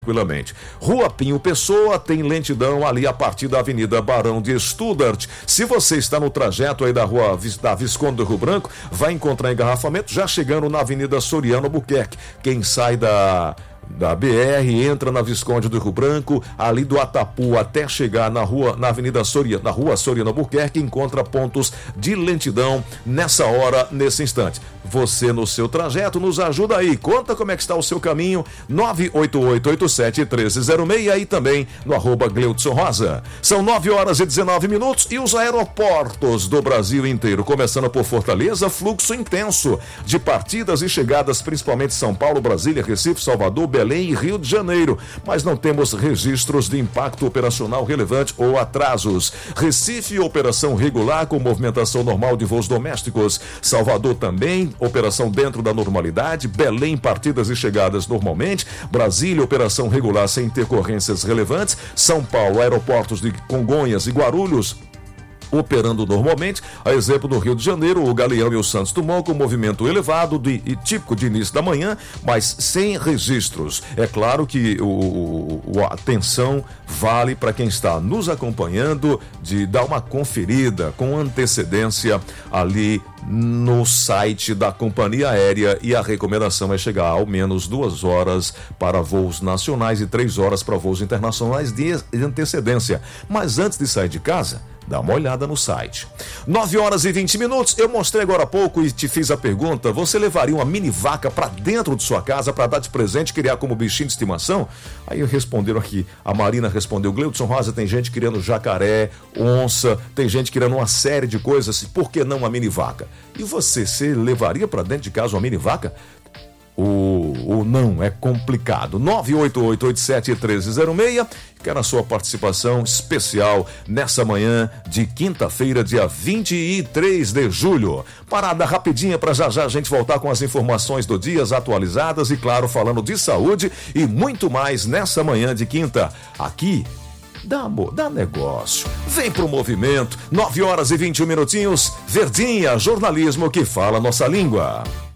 tranquilamente. Rua Pinho Pessoa tem lentidão ali a partir da Avenida Barão de Studart. Se você está no trajeto aí da rua da Visconde do Rio Branco, vai encontrar engarrafamento já chegando na Avenida Soriano Albuquerque. Quem sai da BR, entra na Visconde do Rio Branco, ali do Atapu até chegar na Avenida Soriano, na Rua Soriano Albuquerque, encontra pontos de lentidão nessa hora, nesse instante. Você no seu trajeto, nos ajuda aí, conta como é que está o seu caminho, 988871306 e também no @Gleudson Rosa. São 9h19 e os aeroportos do Brasil inteiro, começando por Fortaleza, fluxo intenso de partidas e chegadas, principalmente São Paulo, Brasília, Recife, Salvador, Belém e Rio de Janeiro, mas não temos registros de impacto operacional relevante ou atrasos. Recife, operação regular com movimentação normal de voos domésticos. Salvador também, operação dentro da normalidade. Belém, partidas e chegadas normalmente. Brasília, operação regular sem intercorrências relevantes. São Paulo, aeroportos de Congonhas e Guarulhos operando normalmente, a exemplo do Rio de Janeiro, o Galeão e o Santos Dumont com movimento elevado e típico de início da manhã, mas sem registros. É claro que a atenção vale para quem está nos acompanhando de dar uma conferida com antecedência ali no site da companhia aérea, e a recomendação é chegar ao menos 2 horas para voos nacionais e 3 horas para voos internacionais de antecedência. Mas antes de sair de casa, dá uma olhada no site. 9h20. Eu mostrei agora há pouco e te fiz a pergunta: você levaria uma mini vaca para dentro de sua casa para dar de presente, criar como bichinho de estimação? Aí responderam aqui, a Marina respondeu: Gleudson Rosa, tem gente criando jacaré, onça, tem gente criando uma série de coisas, por que não uma mini vaca? E você levaria para dentro de casa uma mini vaca? Ou não, é complicado. 988871306. Quero a sua participação especial nessa manhã de quinta-feira, dia 23 de julho. Parada rapidinha para já a gente voltar com as informações do dia atualizadas e, claro, falando de saúde e muito mais nessa manhã de quinta. Aqui dá negócio. Vem pro movimento. 9h21. Verdinha, jornalismo que fala nossa língua.